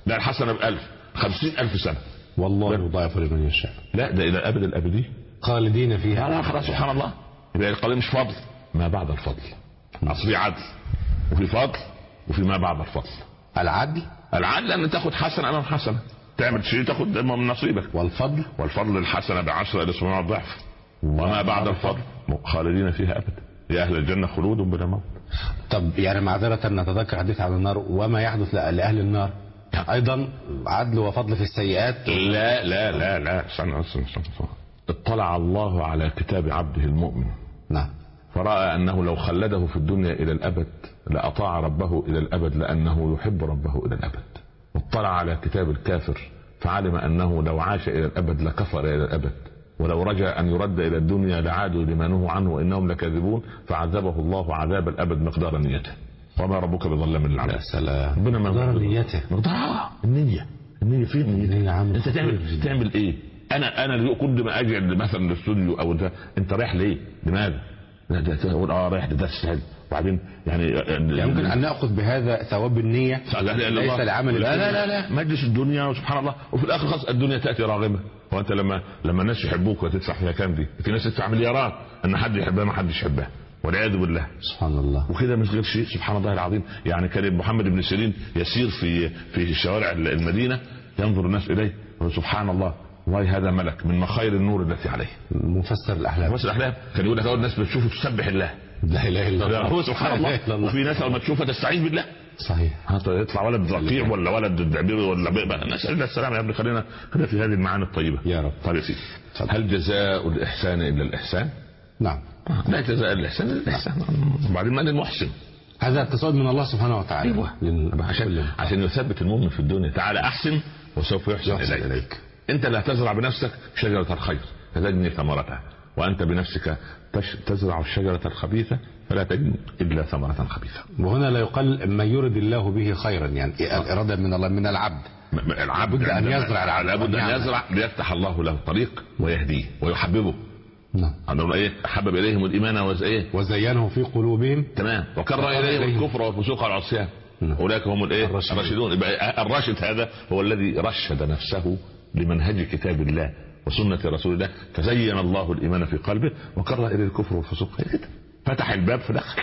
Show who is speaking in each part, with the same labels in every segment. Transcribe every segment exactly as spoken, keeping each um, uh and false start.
Speaker 1: لا الحسنه بألف، خمسين ألف سنه.
Speaker 2: والله يضاعف لمن يشاء.
Speaker 1: لا ده الى ابد الابدين
Speaker 2: خالدين فيها.
Speaker 1: لا خلاص سبحان الله. يبقى القضيه مش فضل، ما بعد الفضل. اصل في عدل وفي فضل وفي ما بعد الفضل.
Speaker 2: العدل
Speaker 1: العدل ان تاخد حسنه امام حسنه، تعمل شيء تاخد من نصيبك.
Speaker 2: والفضل
Speaker 1: والفضل الحسنه بعشرة الى سبعمائة ضعف. وما بعد الفضل خالدين فيها ابدا. يا اهل الجنه خلود بلا موت.
Speaker 2: طب يعني معذره نتذكر حديث عن النار وما يحدث لاهل النار ايضا عدل وفضل في السيئات.
Speaker 1: لا لا لا لا استنى استنى استنى. اطلع الله على كتاب عبده المؤمن.
Speaker 2: نعم.
Speaker 1: فرأى أنه لو خلده في الدنيا إلى الأبد لأطاع ربه إلى الأبد لأنه يحب ربه إلى الأبد. واطلع على كتاب الكافر فعلم أنه لو عاش إلى الأبد لكفر إلى الأبد، ولو رجع أن يرد إلى الدنيا لعادوا لما نهوا عنه وإنهم لكاذبون، فعذبه الله عذاب الأبد مقدار نيته. وما ربك بظلام للعبيد.
Speaker 2: يا سلام. مقدار نيته.
Speaker 1: مقدار النية. النية فين النية؟ أنت تعمل تعمل إيه؟ أنا أنا كل ما أجي مثلا الاستوديو أو ده أنت رايح ليه؟ لماذا؟ تقول اه رايح لدرس حلو وبعدين يعني
Speaker 2: يمكن ان ناخذ بهذا ثواب النيه ليس لعمل.
Speaker 1: لا لا لا لا مجلس الدنيا وسبحان الله. وفي الاخر خلاص الدنيا تاتي راغمه. وانت لما لما الناس يحبوك وتدفع فيها كام دي؟ في ناس تدفع مليارات ان حد يحبها ما حدش يحبها والعياذ بالله.
Speaker 2: سبحان الله.
Speaker 1: وكده مش غير شيء سبحان الله العظيم. يعني كان محمد بن سيرين يسير في في شوارع المدينه ينظر الناس اليه سبحان الله والله هذا ملك من مخير النور التي عليه.
Speaker 2: مفسر الاحلام.
Speaker 1: مفسر الاحلام كان يقول لك اول الناس بتشوفه تسبح الله.
Speaker 2: لا اله الا الله.
Speaker 1: هو سبحان الله. وفي ناس اول ما تشوفها تستعيذ بالله.
Speaker 2: صحيح.
Speaker 1: يطلع ولد رقيع ولا ولد دعبير ولا بقى. نسال الله السلامه يا ابني. خلينا خلينا في هذه المعاني الطيبه
Speaker 2: يا رب.
Speaker 1: طيب يا سيدي. هل جزاء الاحسان الا الاحسان؟
Speaker 2: نعم.
Speaker 1: لا جزاء الاحسان الا الاحسان. وبعدين من المحسن؟
Speaker 2: هذا اتصال من الله سبحانه وتعالى.
Speaker 1: ايوه. عشان عشان يثبت المؤمن في الدنيا. تعالى احسن وسوف يحسن, يحسن إليك. اليك. انت لا تزرع بنفسك شجره الخير فتجني ثمرتها، وانت بنفسك تزرع الشجره الخبيثه فلا تجني الا ثمره خبيثه.
Speaker 2: وهنا لا يقال ما يرد الله به خيرا، يعني الاراده من الله من العبد.
Speaker 1: العبد
Speaker 2: لابد ان يزرع
Speaker 1: لابد ان يزرع ليفتح الله له طريق ويهديه ويحببه.
Speaker 2: نعم.
Speaker 1: انه ايه حبب اليهم الايمان وايه
Speaker 2: وزينه في قلوبهم.
Speaker 1: تمام. وكره اليهم الكفر والفسوق والعصيان. اولئك هم الايه الراشدون. يبقى الراشد هذا هو الذي رشد نفسه لمنهج كتاب الله وسنة رسول الله، فزين الله الإيمان في قلبه وكره إلى الكفر والفسوق. فتح الباب فدخل.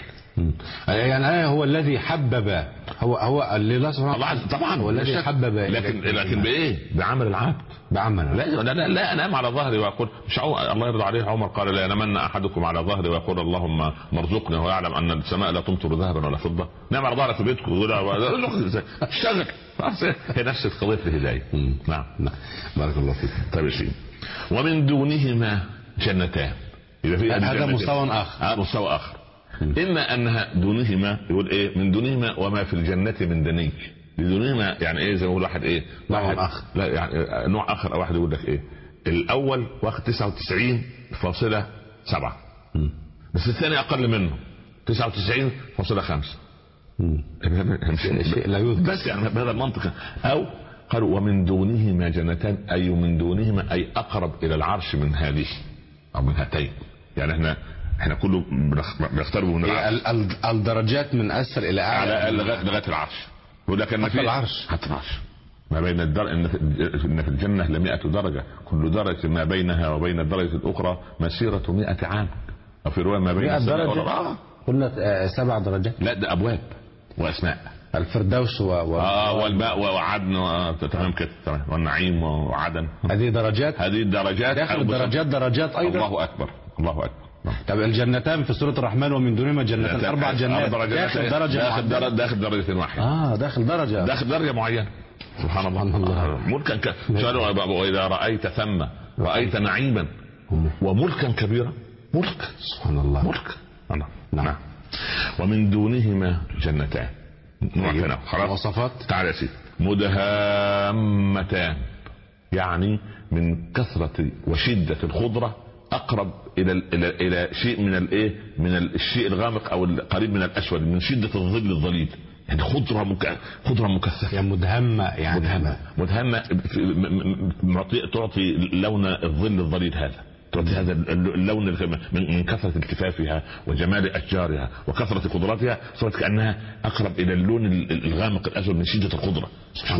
Speaker 2: يعني هو الذي حبب هو هو لله سبحانه
Speaker 1: وتعالى. طبعا
Speaker 2: هو الذي حبب.
Speaker 1: لكن لكن بايه؟ بعمل العبد.
Speaker 2: بعمل.
Speaker 1: لا لا لا, لا انام على ظهري واقول مش الله يرضى عليه. عمر قال لا ينامن احدكم على ظهري ويقول اللهم مرزقنا ويعلم ان السماء لا تمطر ذهبا ولا فضه. نام على ظهرك في بيتك اشتغل. هي نفس قضيه الهدايه. نعم
Speaker 2: نعم. بارك الله فيك.
Speaker 1: طيب يا سيدي. ومن دونهما جنتان.
Speaker 2: اذا في هذا مستوى اخر.
Speaker 1: اه مستوى اخر. اما انها دونهما يقول ايه من دونهما وما في الجنه من دني. بدونهما يعني ايه زي ما يقول واحد ايه
Speaker 2: واحد اخر.
Speaker 1: لا يعني نوع اخر او واحد يقول لك ايه الاول واخد تسعة وتسعين فاصلة سبعة بس الثاني اقل منه تسعة وتسعين فاصلة خمسة.
Speaker 2: شيء لا يوجد.
Speaker 1: بس يعني بهذا المنطق. او قالوا ومن دونهما جنتان اي من دونهما اي اقرب الى العرش من هذه او من هاتين. يعني احنا احنا كله بنقترب من العرش.
Speaker 2: الدرجات من اسفل الى اعلى
Speaker 1: لغايه لغايه العرش. يقول لك ان في
Speaker 2: العرش
Speaker 1: حتى العرش ما بين الدر ان في, إن في الجنه لمئة درجه كل درجه ما بينها وبين الدرجه الاخرى مسيره مئة عام. او في روايه ما بين
Speaker 2: السماء قلنا سبع درجات.
Speaker 1: لا ده ابواب واسماء.
Speaker 2: الفردوس و... و...
Speaker 1: اه والماء وعدن و... تمام كده تمام. والنعيم وعدن.
Speaker 2: هذه درجات.
Speaker 1: هذه الدرجات
Speaker 2: داخل الدرجات درجات ايضا.
Speaker 1: الله اكبر الله اكبر.
Speaker 2: طب الجنتان في سورة الرحمن ومن دونهما جنتان اربع جنات داخل درجة
Speaker 1: داخل درجة داخل درجة واحدة.
Speaker 2: اه داخل درجة
Speaker 1: داخل درجة معينة. سبحان الله.
Speaker 2: الله.
Speaker 1: ملكا ك... واذا رأيت ثم رأيت نعيما وملكا كبيرا. ملك
Speaker 2: سبحان الله.
Speaker 1: ملك. نعم. نعم. ومن دونهما جنتان. نوع خلاص.
Speaker 2: وصفات.
Speaker 1: تعال يا سيدي. مدهامتان يعني من كثرة وشدة الخضرة اقرب الى الى الى شيء من الايه من الشيء الغامق او القريب من الاسود من شده الظل الظليل. يعني خضره مك... خضره مكثفه.
Speaker 2: يعني مدهمه يعني
Speaker 1: مدهمه مدهمه تعطي لون الظل الظليل هذا. تعطي هذا اللون من كثره التفافها وجمال اشجارها وكثره قدراتها صارت كانها اقرب الى اللون الغامق الاسود من شده الخضره.